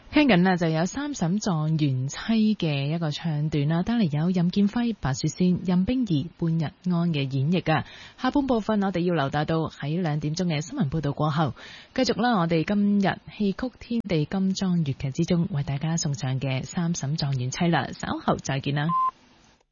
聽緊啊，就有三審狀元妻嘅一個唱段啦，單嚟有任劍輝、白雪仙、任冰兒、半日安嘅演繹啊。下半部分我哋要留待到喺2點鐘嘅新聞報道過後，繼續啦。我哋今日戲曲天地金裝粵劇之中為大家送上嘅三審狀元妻啦，稍後再見啦。